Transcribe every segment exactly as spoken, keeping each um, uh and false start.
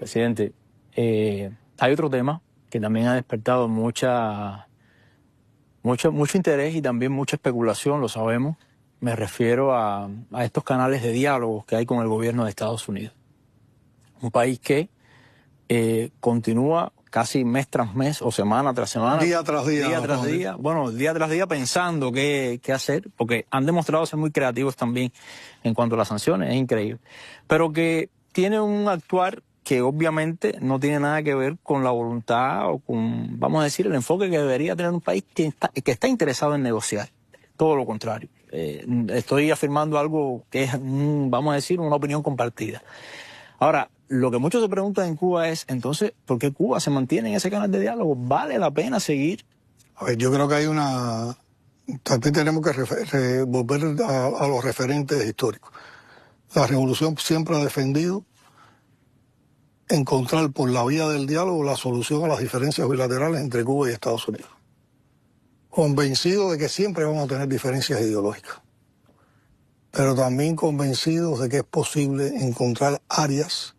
Presidente, eh, hay otro tema que también ha despertado mucha, mucho, mucho interés y también mucha especulación, lo sabemos. Me refiero a, a estos canales de diálogo que hay con el gobierno de Estados Unidos. Un país que eh, continúa casi mes tras mes o semana tras semana. Día tras día. Día tras día. Bueno, día tras día pensando qué, qué hacer, porque han demostrado ser muy creativos también en cuanto a las sanciones, es increíble. Pero que tiene un actuar que obviamente no tiene nada que ver con la voluntad o con, vamos a decir, el enfoque que debería tener un país que está, que está interesado en negociar. Todo lo contrario. Eh, estoy afirmando algo que es, un, vamos a decir, una opinión compartida. Ahora, lo que muchos se preguntan en Cuba es, entonces, ¿por qué Cuba se mantiene en ese canal de diálogo? ¿Vale la pena seguir? A ver, yo creo que hay una... También tenemos que refer... volver a, a los referentes históricos. La revolución siempre ha defendido encontrar por la vía del diálogo la solución a las diferencias bilaterales entre Cuba y Estados Unidos. Convencidos de que siempre vamos a tener diferencias ideológicas, pero también convencidos de que es posible encontrar áreas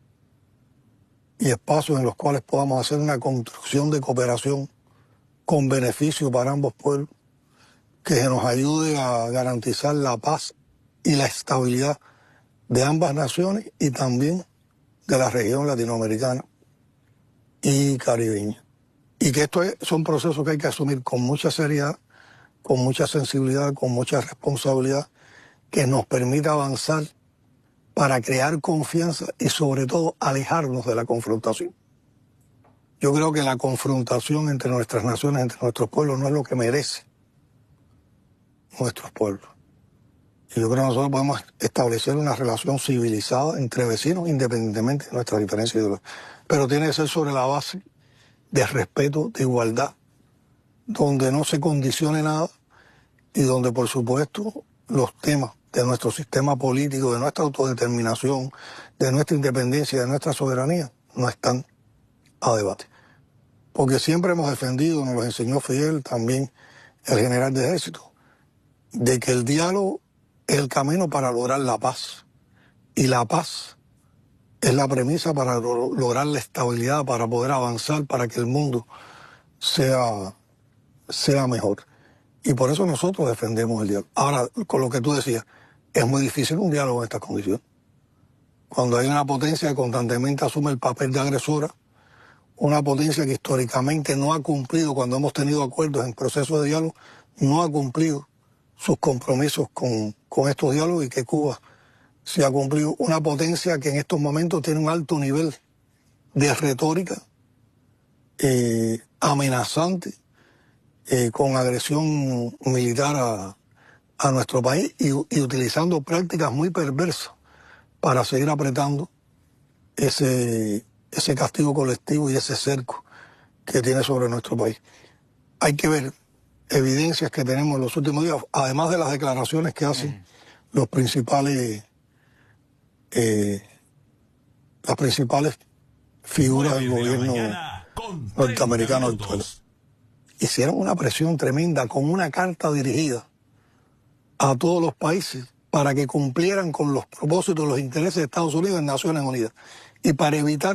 y espacios en los cuales podamos hacer una construcción de cooperación con beneficio para ambos pueblos, que nos ayude a garantizar la paz y la estabilidad de ambas naciones y también de la región latinoamericana y caribeña. Y que estos son procesos que hay que asumir con mucha seriedad, con mucha sensibilidad, con mucha responsabilidad, que nos permita avanzar para crear confianza y sobre todo alejarnos de la confrontación. Yo creo que la confrontación entre nuestras naciones, entre nuestros pueblos, no es lo que merece nuestros pueblos. Y yo creo que nosotros podemos establecer una relación civilizada entre vecinos independientemente de nuestras diferencias ideológicas. Pero tiene que ser sobre la base de respeto, de igualdad, donde no se condicione nada y donde, por supuesto, los temas de nuestro sistema político, de nuestra autodeterminación, de nuestra independencia, de nuestra soberanía, no están a debate. Porque siempre hemos defendido, nos lo enseñó Fidel, también el general de ejército, de que el diálogo es el camino para lograr la paz. Y la paz es la premisa para lo lograr la estabilidad, para poder avanzar, para que el mundo sea, sea mejor. Y por eso nosotros defendemos el diálogo. Ahora, con lo que tú decías, es muy difícil un diálogo en estas condiciones. Cuando hay una potencia que constantemente asume el papel de agresora, una potencia que históricamente no ha cumplido, cuando hemos tenido acuerdos en procesos de diálogo, no ha cumplido sus compromisos con, con estos diálogos, y que Cuba se ha cumplido. Una potencia que en estos momentos tiene un alto nivel de retórica eh, amenazante, eh, con agresión militar a, a nuestro país y, y utilizando prácticas muy perversas para seguir apretando ese, ese castigo colectivo y ese cerco que tiene sobre nuestro país. Hay que ver evidencias que tenemos en los últimos días, además de las declaraciones que hacen mm. los principales eh, las principales figuras del gobierno norteamericano actual. Hicieron una presión tremenda con una carta dirigida a todos los países para que cumplieran con los propósitos, los intereses de Estados Unidos en Naciones Unidas, y para evitar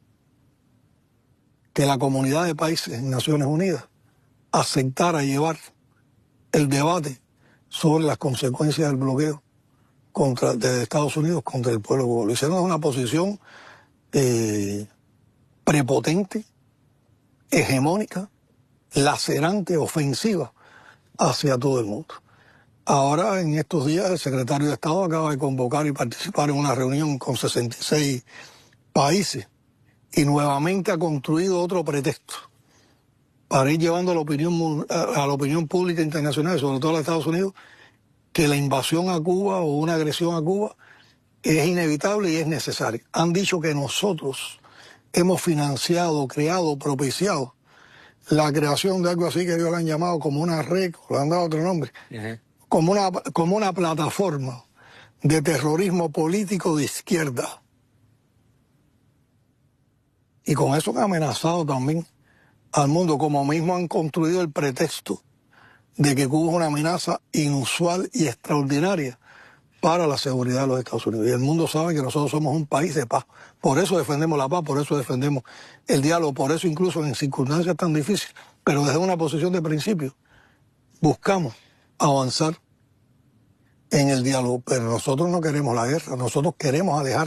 que la comunidad de países en Naciones Unidas aceptara llevar el debate sobre las consecuencias del bloqueo contra, de Estados Unidos contra el pueblo cubano. Lo hicieron en una posición eh, prepotente, hegemónica, lacerante, ofensiva hacia todo el mundo. Ahora, en estos días, el secretario de Estado acaba de convocar y participar en una reunión con sesenta y seis países y nuevamente ha construido otro pretexto para ir llevando a la opinión, a la opinión pública internacional, sobre todo a los Estados Unidos, que la invasión a Cuba o una agresión a Cuba es inevitable y es necesaria. Han dicho que nosotros hemos financiado, creado, propiciado la creación de algo así que ellos le han llamado como una red, le han dado otro nombre, uh-huh. como, una, como una plataforma de terrorismo político de izquierda. Y con eso han amenazado también al mundo, como mismo han construido el pretexto de que Cuba es una amenaza inusual y extraordinaria para la seguridad de los Estados Unidos. Y el mundo sabe que nosotros somos un país de paz. Por eso defendemos la paz, por eso defendemos el diálogo, por eso incluso en circunstancias tan difíciles, pero desde una posición de principio, buscamos avanzar en el diálogo. Pero nosotros no queremos la guerra, nosotros queremos alejar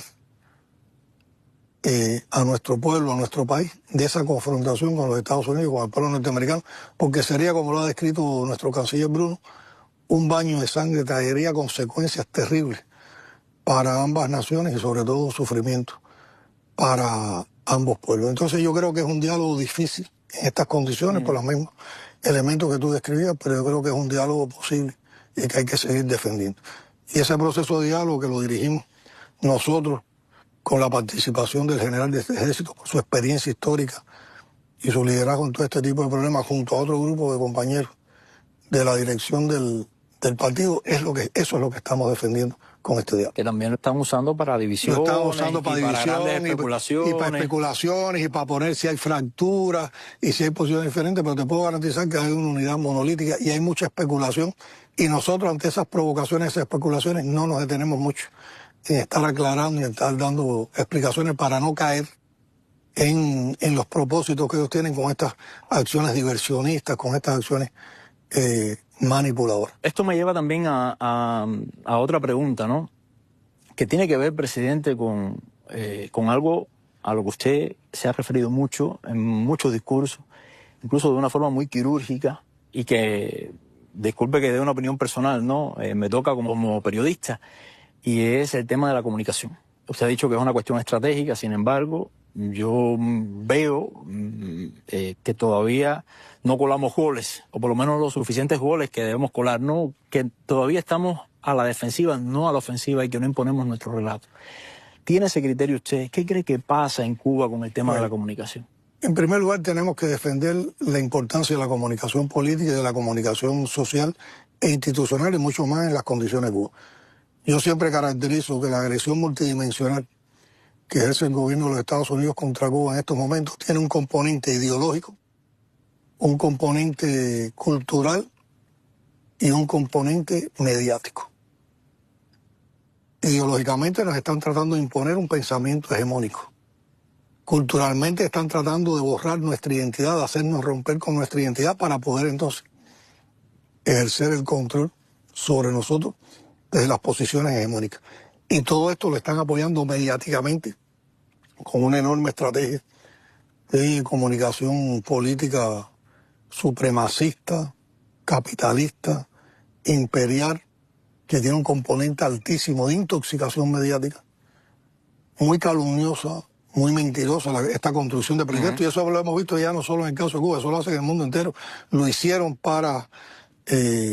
eh, a nuestro pueblo, a nuestro país, de esa confrontación con los Estados Unidos, con el pueblo norteamericano, porque sería, como lo ha descrito nuestro canciller Bruno, un baño de sangre, traería consecuencias terribles para ambas naciones y sobre todo sufrimiento para ambos pueblos. Entonces yo creo que es un diálogo difícil en estas condiciones, mm. por los mismos elementos que tú describías, pero yo creo que es un diálogo posible y que hay que seguir defendiendo. Y ese proceso de diálogo que lo dirigimos nosotros con la participación del general de este ejército, por su experiencia histórica y su liderazgo en todo este tipo de problemas, junto a otro grupo de compañeros de la dirección del, del partido, es lo que, eso es lo que estamos defendiendo con este diálogo. Que también lo están usando para divisiones, lo están usando para y divisiones, para grandes especulaciones. Y, y para especulaciones, y para poner si hay fracturas y si hay posiciones diferentes, pero te puedo garantizar que hay una unidad monolítica y hay mucha especulación, y nosotros ante esas provocaciones, esas especulaciones, no nos detenemos mucho en estar aclarando y en estar dando explicaciones para no caer en, en los propósitos que ellos tienen con estas acciones diversionistas, con estas acciones eh, manipuladoras. Esto me lleva también a, a, a otra pregunta, ¿no? Que tiene que ver, presidente, con, eh, con algo a lo que usted se ha referido mucho en muchos discursos, incluso de una forma muy quirúrgica, y que, disculpe que dé una opinión personal, ¿no? Eh, me toca como, como periodista, y es el tema de la comunicación. Usted ha dicho que es una cuestión estratégica, sin embargo, yo veo eh, que todavía no colamos goles, o por lo menos los suficientes goles que debemos colar, ¿no? Que todavía estamos a la defensiva, no a la ofensiva, y que no imponemos nuestro relato. ¿Tiene ese criterio usted? ¿Qué cree que pasa en Cuba con el tema bueno, de la comunicación? En primer lugar, tenemos que defender la importancia de la comunicación política y de la comunicación social e institucional, y mucho más en las condiciones de Cuba. Yo siempre caracterizo que la agresión multidimensional que ejerce el gobierno de los Estados Unidos contra Cuba en estos momentos tiene un componente ideológico, un componente cultural y un componente mediático. Ideológicamente nos están tratando de imponer un pensamiento hegemónico. Culturalmente están tratando de borrar nuestra identidad, de hacernos romper con nuestra identidad para poder entonces ejercer el control sobre nosotros desde las posiciones hegemónicas. Y todo esto lo están apoyando mediáticamente con una enorme estrategia de comunicación política supremacista, capitalista, imperial, que tiene un componente altísimo de intoxicación mediática, muy calumniosa, muy mentirosa la, esta construcción de proyectos. Uh-huh. Y eso lo hemos visto ya no solo en el caso de Cuba, eso lo hacen en el mundo entero. Lo hicieron para... Eh,